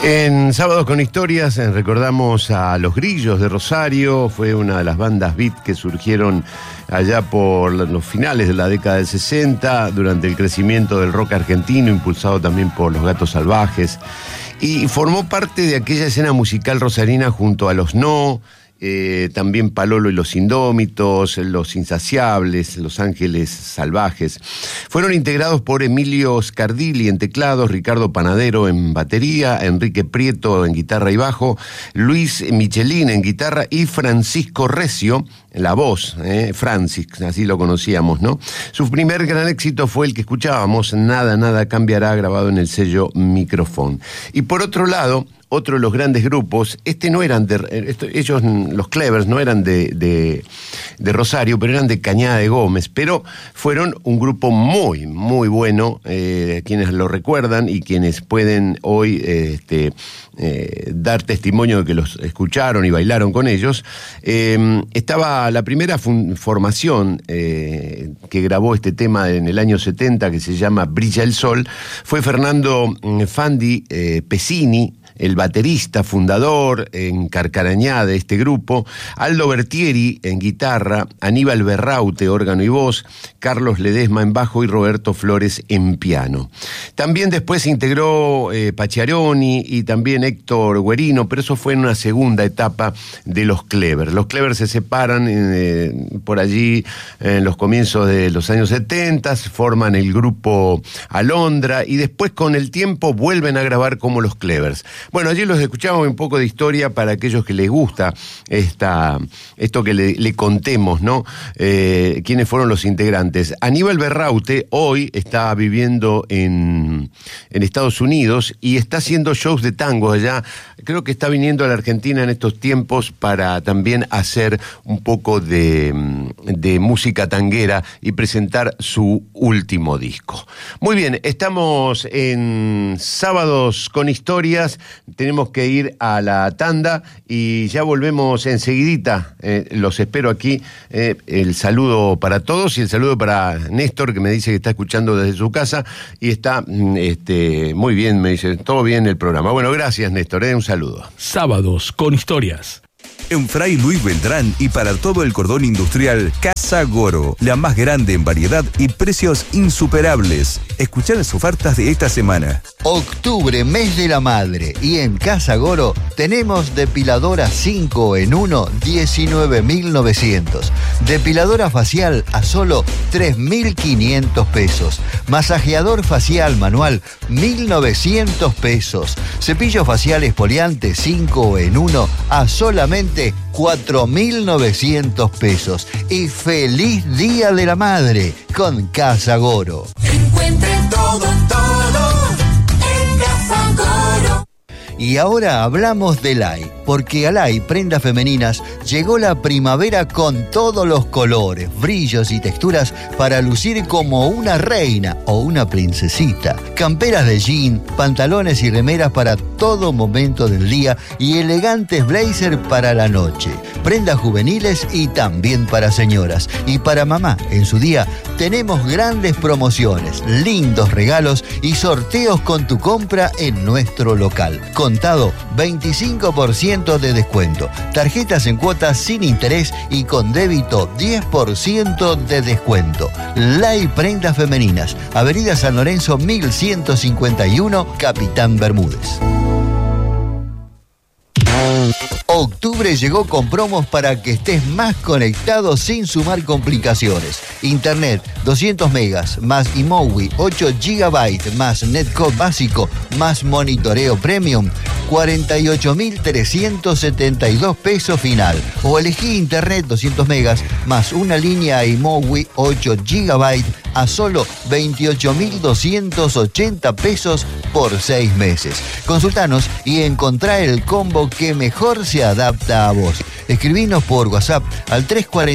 En Sábados con Historias recordamos a Los Grillos de Rosario. Fue una de las bandas beat que surgieron allá por los finales de la década del 60, durante el crecimiento del rock argentino, impulsado también por Los Gatos Salvajes, y formó parte de aquella escena musical rosarina junto a Los No, también Palolo y los Indómitos, Los Insaciables, Los Ángeles Salvajes. Fueron integrados por Emilio Scardilli en teclados, Ricardo Panadero en batería, Enrique Prieto en guitarra y bajo, Luis Michelin en guitarra y Francisco Recio en la voz, Francis, así lo conocíamos, ¿no? Su primer gran éxito fue el que escuchábamos, Nada, Nada Cambiará, grabado en el sello Microfón. Y por otro lado, otro de los grandes grupos, no eran ellos, los Clevers, no eran de Rosario, pero eran de Cañada de Gómez, pero fueron un grupo muy, muy bueno, quienes lo recuerdan y quienes pueden hoy dar testimonio de que los escucharon y bailaron con ellos. Estaba la primera formación que grabó este tema en el año 70, que se llama Brilla el Sol, fue Fernando Fandi Pesini, el baterista fundador en Carcarañá de este grupo, Aldo Bertieri en guitarra, Aníbal Berraute, órgano y voz, Carlos Ledesma en bajo y Roberto Flores en piano. También después se integró Pacciaroni y también Héctor Guerino, pero eso fue en una segunda etapa de los Clevers. Los Clevers se separan por allí en los comienzos de los años 70, forman el grupo Alondra y después con el tiempo vuelven a grabar como los Clevers. Bueno, allí los escuchamos un poco de historia para aquellos que les gusta esto que le contemos, ¿no? ¿Quiénes fueron los integrantes? Aníbal Berraute hoy está viviendo en Estados Unidos y está haciendo shows de tango allá. Creo que está viniendo a la Argentina en estos tiempos para también hacer un poco de música tanguera y presentar su último disco. Muy bien, estamos en Sábados con Historias. Tenemos que ir a la tanda y ya volvemos enseguidita. Los espero aquí. El saludo para todos y el saludo para Néstor, que me dice que está escuchando desde su casa y está muy bien, me dice, todo bien el programa. Bueno, gracias Néstor, un saludo. Sábados con Historias. En Fray Luis Beltrán y para todo el cordón industrial, Casa Goro, la más grande en variedad y precios insuperables. Escuchá las ofertas de esta semana. Octubre, mes de la madre, y en Casa Goro tenemos depiladora 5 en 1, 19.900. Depiladora facial a solo 3.500 pesos. Masajeador facial manual, 1.900 pesos. Cepillo facial exfoliante 5 en 1 a solamente 4.900 pesos. Y feliz Día de la Madre con Casa Goro. Encuentre todo en Casa Goro. Y ahora hablamos de Lai, porque a Lai Prendas Femeninas llegó la primavera con todos los colores, brillos y texturas para lucir como una reina o una princesita. Camperas de jean, pantalones y remeras para todo momento del día y elegantes blazers para la noche. Prendas juveniles y también para señoras. Y para mamá, en su día, tenemos grandes promociones, lindos regalos y sorteos con tu compra en nuestro local. Contado 25% de descuento. Tarjetas en cuotas sin interés y con débito 10% de descuento. Lai Prendas Femeninas, Avenida San Lorenzo 1151, Capitán Bermúdez. Octubre llegó con promos para que estés más conectado sin sumar complicaciones. Internet 200 megas más iMovie 8 GB más Netcode básico más monitoreo premium, 48.372 pesos final. O elegí Internet 200 megas más una línea iMovie 8 GB a solo 28.280 pesos por 6 meses. Consultanos y encontrá el combo que mejor se adapta a vos. Escribinos por WhatsApp al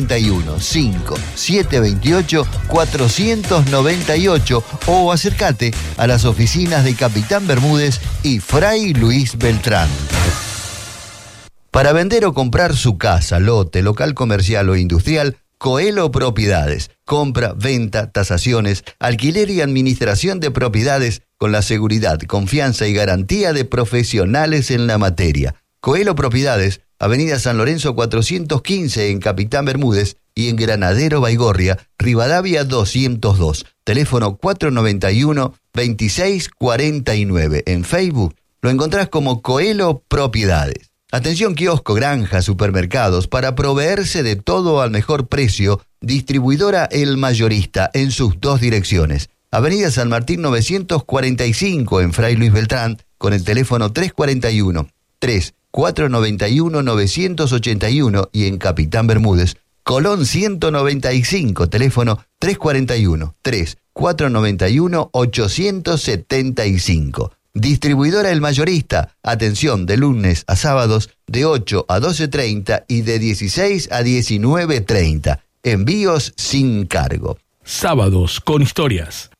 341-5728-498 o acércate a las oficinas de Capitán Bermúdez y Fray Luis Beltrán. Para vender o comprar su casa, lote, local comercial o industrial, Coelho Propiedades. Compra, venta, tasaciones, alquiler y administración de propiedades con la seguridad, confianza y garantía de profesionales en la materia. Coelho Propiedades, Avenida San Lorenzo 415 en Capitán Bermúdez y en Granadero Baigorria, Rivadavia 202. Teléfono 491-2649. En Facebook lo encontrás como Coelho Propiedades. Atención kiosco, granja, supermercados, para proveerse de todo al mejor precio, distribuidora El Mayorista en sus dos direcciones. Avenida San Martín 945 en Fray Luis Beltrán con el teléfono 341-491-981 y en Capitán Bermúdez, Colón 195, teléfono 341-491-875. Distribuidora El Mayorista, atención de lunes a sábados de 8 a 12:30 y de 16 a 19:30. Envíos sin cargo. Sábados con historias.